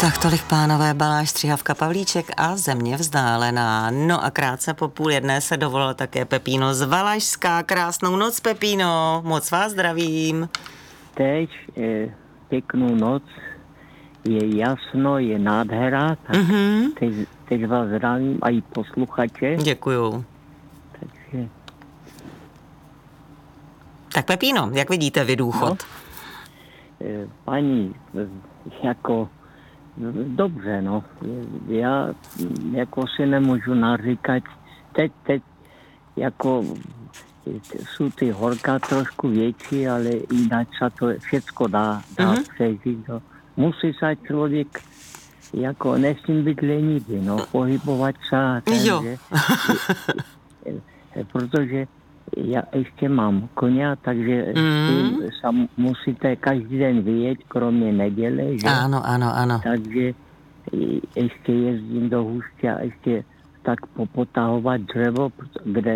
Tak tolik, pánové, Baláž, Střihavka, Pavlíček a Země vzdálená. No a krátce po 12:30 se dovolal také Pepíno z Valašska. Krásnou noc, Pepíno, moc vás zdravím. Teď pěknou noc, je jasno, je nádhera, tak teď vás zdravím a i posluchače. Děkuju. Takže... Tak Pepíno, jak vidíte vy důchod? No, paní, jako dobře, no. Já jako si nemůžu naříkat. Teď jako jsou ty horka trošku větší, ale jinak se to všecko dá přežít. No. Musí se člověk jako nesmím být lenivý, no, pohybovat se. Takže, protože já ještě mám koně, takže musíte každý den vyjet, kromě neděle, že? Ano. Takže ještě jezdím do Hůště a ještě tak popotahovat dřevo, kde